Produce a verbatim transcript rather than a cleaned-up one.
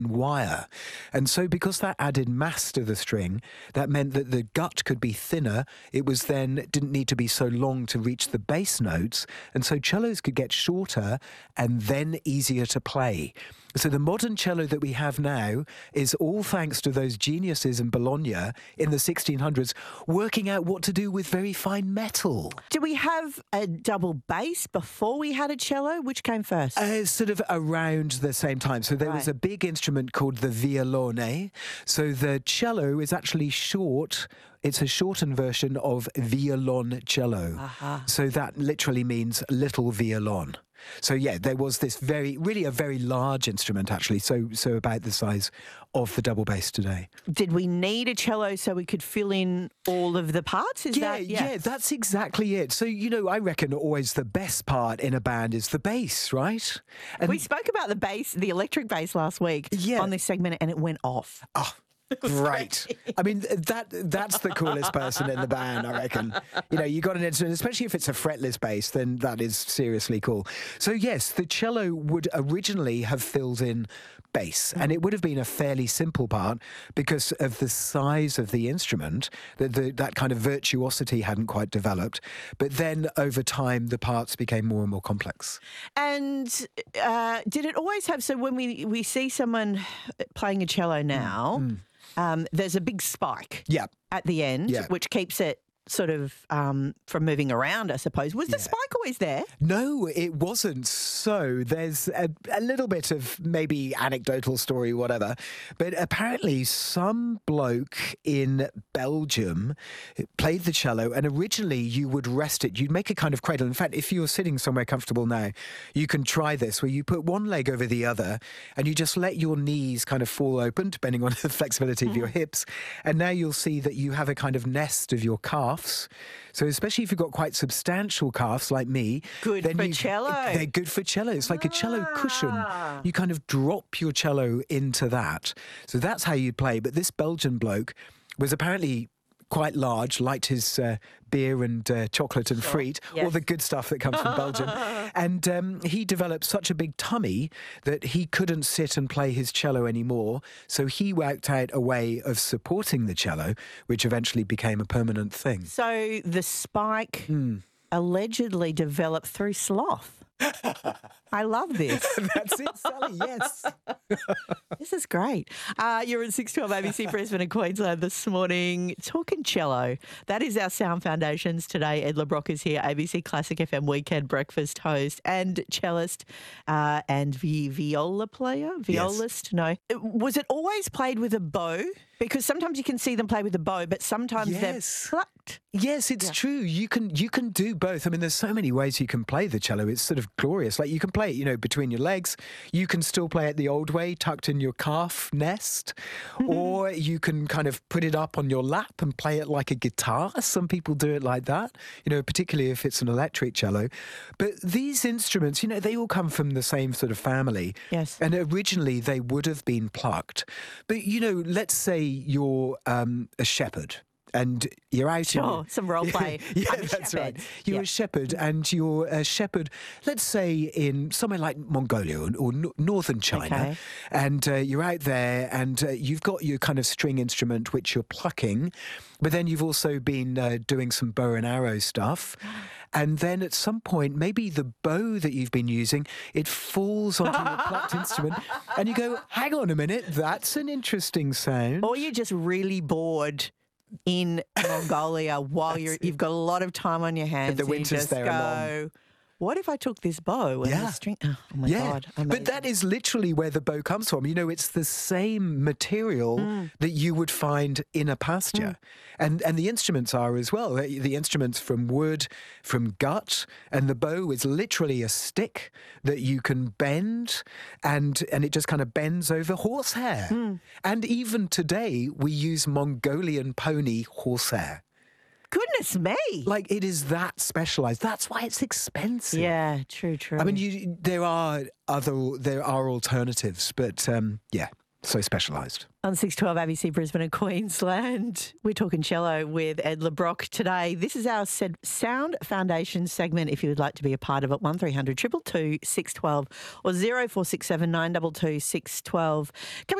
wire. And so because that added mass to the string, that meant that the gut could be thinner. It was then didn't need to be so long to reach the bass notes. And so cellos could get shorter and then easier to play. So the modern cello that we have now is all thanks to those geniuses in Bologna in the sixteen hundreds working out what to do with very fine metal. Did we have a double bass before we had a cello? Which came first? Uh, sort of around the same time. So there Right. was a big instrument called the violone. So the cello is actually short. It's a shortened version of violoncello. Aha. So that literally means little violon. So yeah, there was this very, really a very large instrument actually, so so about the size of the double bass today. Did we need a cello so we could fill in all of the parts? Is Yeah, that yeah, that's exactly it. So, you know, I reckon always the best part in a band is the bass, right? And We spoke about the bass, the electric bass last week Yeah. on this segment, and it went off. Oh, great. I mean, that that's the coolest person in the band, I reckon. You know, you got an instrument, especially if it's a fretless bass, then that is seriously cool. So, yes, the cello would originally have filled in bass, and it would have been a fairly simple part because of the size of the instrument, that the, that kind of virtuosity hadn't quite developed. But then over time, the parts became more and more complex. And uh, did it always have, so when we, we see someone playing a cello now, um, there's a big spike Yeah. at the end, Yeah. which keeps it sort of um, from moving around, I suppose. Was the Yeah. spike always there? No, it wasn't. So there's a, a little bit of maybe anecdotal story, whatever. But apparently some bloke in Belgium played the cello, and originally you would rest it. You'd make a kind of cradle. In fact, if you're sitting somewhere comfortable now, you can try this, where you put one leg over the other and you just let your knees kind of fall open, depending on the flexibility of your hips. And now you'll see that you have a kind of nest of your calves. So especially if you've got quite substantial calves like me. Good then for you- cello. They're good for cello. It's like a cello cushion. Ah. You kind of drop your cello into that. So that's how you play. But this Belgian bloke was apparently quite large, liked his uh, beer and uh, chocolate and frites, all yes. the good stuff that comes from Belgium. And um, he developed such a big tummy that he couldn't sit and play his cello anymore. So he worked out a way of supporting the cello, which eventually became a permanent thing. So the spike Hmm. allegedly developed through sloth. I love this. That's it, Sally, yes. This is great. Uh, you're at six twelve A B C Brisbane and Queensland this morning, talking cello. That is our Sound Foundations today. Ed LeBrock is here, A B C Classic F M Weekend Breakfast host and cellist uh, and vi- viola player, violist. No. Was it always played with a bow? Because sometimes you can see them play with a bow, but sometimes Yes. they're plucked. Yes, it's Yeah. true. You can you can do both. I mean, there's so many ways you can play the cello. It's sort of glorious. Like you can play it, you know, between your legs. You can still play it the old way, tucked in your calf nest, or you can kind of put it up on your lap and play it like a guitar. Some people do it like that, you know, particularly if it's an electric cello. But these instruments, you know, they all come from the same sort of family. Yes. And originally they would have been plucked. But, you know, let's say you're um, a shepherd. And you're out. Sure, in, some role play. yeah, I'm a that's shepherd. right. You're Yeah. a shepherd, and you're a shepherd. Let's say in somewhere like Mongolia or, or no- northern China, Okay. and uh, you're out there, and uh, you've got your kind of string instrument which you're plucking, but then you've also been uh, doing some bow and arrow stuff. And then at some point, maybe the bow that you've been using, it falls onto your plucked instrument, and you go, hang on a minute, that's an interesting sound. Or you're just really bored in Mongolia while you're you've got a lot of time on your hands. the and you winters just there go, are long. What if I took this bow and Yeah. the string? Oh, my yeah, God. but amazing. that is literally where the bow comes from. You know, it's the same material Mm. that you would find in a pasture. And and the instruments are as well. The the instruments from wood, from gut, and the bow is literally a stick that you can bend, and, and it just kind of bends over horsehair. Mm. And even today, we use Mongolian pony horsehair. Goodness me. Like, it is that specialized. That's why it's expensive. Yeah, true, true. I mean, you, there are other there are alternatives, but um, yeah. so specialised. On six twelve A B C Brisbane and Queensland, we're talking cello with Ed LeBrock today. This is our Sound Foundation segment. If you would like to be a part of it, one three hundred two two two six one two or zero four six seven nine two two six one two.